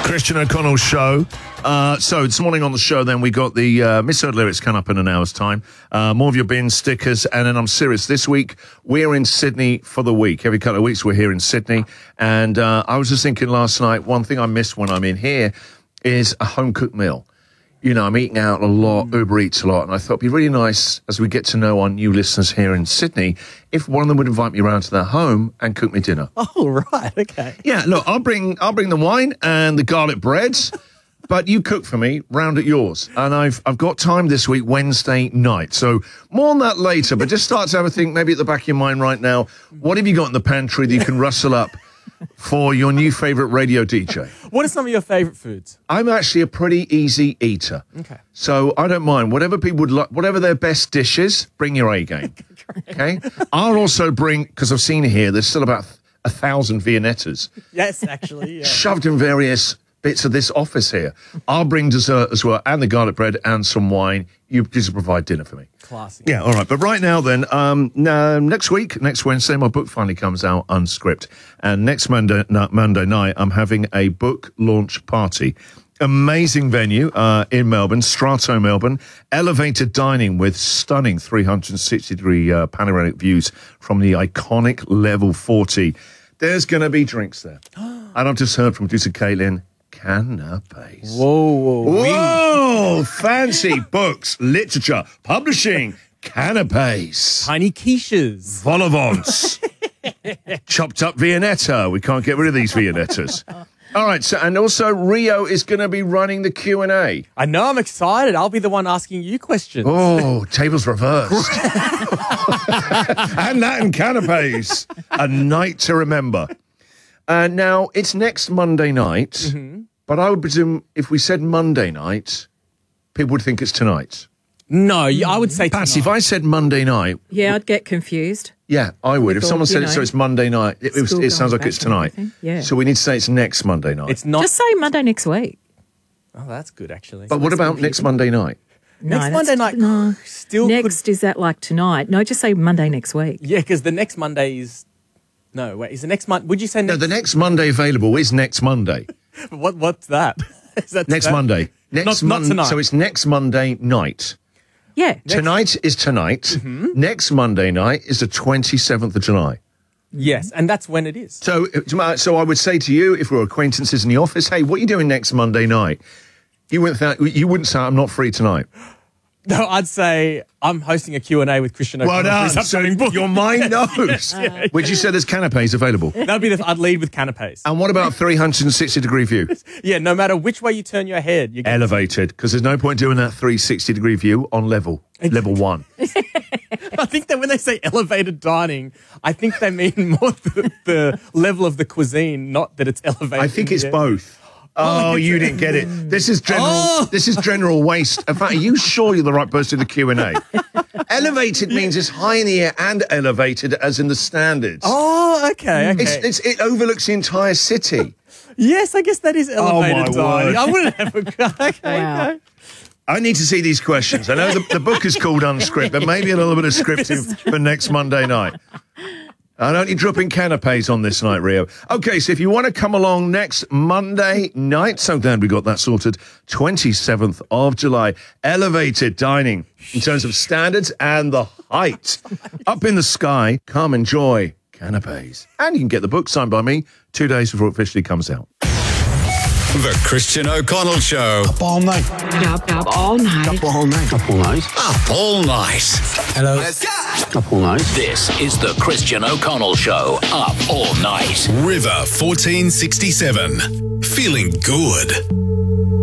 Christian O'Connell Show. So this morning on the show, then we got the misheard lyrics coming up in an hour's time. More of your bin stickers, and then I'm serious. This week we're in Sydney for the week. Every couple of weeks we're here in Sydney, and I was just thinking last night. One thing I miss when I'm in here is a home cooked meal. You know, I'm eating out a lot, Uber Eats a lot, and I thought it'd be really nice as we get to know our new listeners here in Sydney if one of them would invite me around to their home and cook me dinner. Oh, right, okay. Yeah, look, I'll bring the wine and the garlic breads, but you cook for me round at yours. And I've got time this week, Wednesday night. So more on that later, but just start to have a think maybe at the back of your mind right now. What have you got in the pantry that you can rustle up for your new favourite radio DJ? What are some of your favourite foods? I'm actually a pretty easy eater. Okay. So I don't mind. Whatever people would like, whatever their best dishes, bring your A game. Okay? I'll also bring, because I've seen here, there's still about 1,000 Viennettas. Yes, actually, yeah. Shoved in various bits of this office here. I'll bring dessert as well, and the garlic bread and some wine. You just provide dinner for me. Classy. Yeah, all right. But right now then, next Wednesday, my book finally comes out unscripted. And next Monday night, I'm having a book launch party. Amazing venue in Melbourne, Strato Melbourne. Elevated dining with stunning 360-degree panoramic views from the iconic Level 40. There's going to be drinks there. And I've just heard from producer Caitlin, canapes. Whoa, fancy books, literature, publishing, canapes. Tiny quiches. Vol au vents. Chopped up Viennetta. We can't get rid of these Viennettas. All right, so and also Rio is going to be running the Q&A. I know, I'm excited. I'll be the one asking you questions. Oh, tables reversed. And Latin canapes. A night to remember. Now, it's next Monday night, but I would presume if we said Monday night, people would think it's tonight. No, I would say Patsy, tonight. if I said Monday night... Yeah, I'd get confused. Yeah, I would. If someone said it, so it's Monday night, it sounds like back it's tonight. Yeah. So we need to say it's next Monday night. It's not. Just say Monday next week. Oh, that's good, actually. But what about next Monday night? No, next Monday night No. still Next, is that like tonight? No, just say Monday next week. Yeah, because the next Monday is... No, wait, is the next Monday... Would you say No, next... the next Monday available is next Monday. What's that? Is that Next today? Monday. Next Not tonight. So it's next Monday night. Yeah. Tonight is tonight. Next Monday night is the 27th of July. Yes, and that's when it is. So I would say to you, if we were acquaintances in the office, hey, what are you doing next Monday night? You wouldn't say, I'm not free tonight. No, I'd say I'm hosting a Q&A with Christian O'Connell. Well done. for his upcoming book. Your mind knows. Would you say there's canapes available? That'd be I'd lead with canapes. And what about 360-degree view? Yeah, no matter which way you turn your head, you get... Elevated, because there's no point doing that 360-degree view on level 1. I think that when they say elevated dining, I think they mean more the level of the cuisine, not that it's elevated. I think it's both. Oh, you didn't get it. This is general. This is general waste. In fact, are you sure you're the right person to the Q&A? Elevated means it's high in the air and elevated, as in the standards. Oh, okay. It overlooks the entire city. Yes, I guess that is elevated my dining. word. I wouldn't have a... Okay, Wow. okay. I need to see these questions. I know the book is called Unscript, but maybe a little bit of scripting for next Monday night. I don't need dropping canapes on this night, Rio. Okay, so if you want to come along next Monday night, so glad we got that sorted, 27th of July, elevated dining in terms of standards and the height. Up in the sky, come enjoy canapes. And you can get the book signed by me 2 days before it officially comes out. The Christian O'Connell Show. Up all night. Up all night. Up all night. Up all night. Up all night. Hello. Let's go. Up all night. This is the Christian O'Connell Show. Up all night. River 1467. Feeling good.